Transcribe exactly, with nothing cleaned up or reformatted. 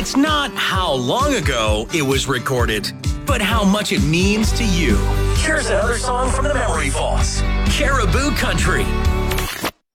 It's not how long ago it was recorded, but how much it means to you. Here's another song from the Memory Vaults, Caribou Country.